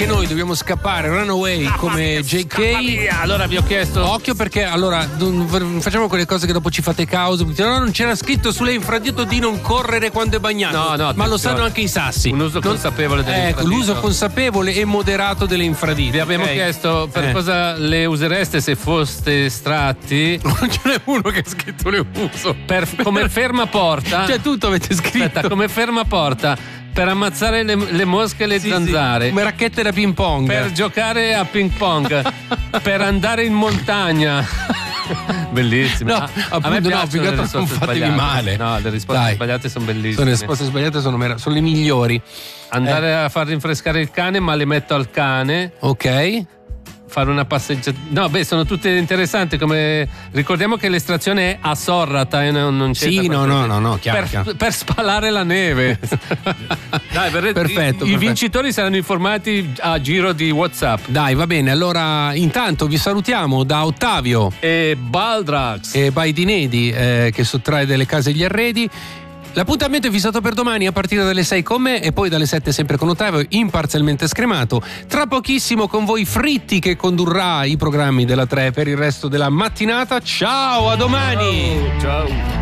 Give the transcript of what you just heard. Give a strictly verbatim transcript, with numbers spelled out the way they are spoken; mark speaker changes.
Speaker 1: anche noi dobbiamo scappare, Runaway
Speaker 2: Ah,
Speaker 1: come J K.
Speaker 2: Allora vi ho chiesto.
Speaker 1: Occhio perché allora non facciamo quelle cose che dopo ci fate causa. No, non c'era scritto sulle infradito di non correre quando è bagnato.
Speaker 2: No, no,
Speaker 1: ma lo sanno anche i sassi.
Speaker 2: Un uso
Speaker 1: non...
Speaker 2: consapevole dell'infradito.
Speaker 1: Ecco, l'uso consapevole e moderato delle infradito.
Speaker 2: Vi abbiamo
Speaker 1: okay.
Speaker 2: chiesto per
Speaker 1: eh.
Speaker 2: cosa le usereste se foste estratti.
Speaker 1: Non ce n'è uno che ha scritto le uso.
Speaker 2: Per, come fermaporta.
Speaker 1: Cioè tutto avete scritto.
Speaker 2: Aspetta, come fermaporta per ammazzare le, le mosche e le
Speaker 1: sì,
Speaker 2: zanzare.
Speaker 1: Sì, come racchette da ping pong.
Speaker 2: Per giocare a ping pong. Per andare in montagna. Bellissimo.
Speaker 1: No,
Speaker 2: a,
Speaker 1: appunto,
Speaker 2: a me
Speaker 1: no, più che altro non fatevi
Speaker 2: sbagliate.
Speaker 1: male.
Speaker 2: No, le risposte
Speaker 1: Dai.
Speaker 2: sbagliate sono bellissime.
Speaker 1: Sono le risposte sbagliate sono, mer- sono le migliori.
Speaker 2: Andare
Speaker 1: eh.
Speaker 2: a far rinfrescare il cane, ma le metto al cane.
Speaker 1: Ok.
Speaker 2: Fare una passeggiata. No, beh, sono tutte interessanti. Come ricordiamo che l'estrazione è a Sorrata e non, non c'è.
Speaker 1: Sì, no, no, no, no, chiaro,
Speaker 2: per,
Speaker 1: chiaro.
Speaker 2: per spalare la neve. Dai, per,
Speaker 1: perfetto.
Speaker 2: I,
Speaker 1: perfetto.
Speaker 2: I vincitori saranno informati a giro di WhatsApp.
Speaker 1: Dai, va bene. Allora, intanto vi salutiamo da Ottavio
Speaker 2: e Baldrax
Speaker 1: e Baidinedi eh, che sottrae delle case e gli arredi. L'appuntamento è fissato per domani a partire dalle sei con me e poi dalle sette sempre con Ottavio, imparzialmente scremato. Tra pochissimo con voi Fritti che condurrà i programmi della tre per il resto della mattinata. Ciao, a domani!
Speaker 2: Ciao. Ciao.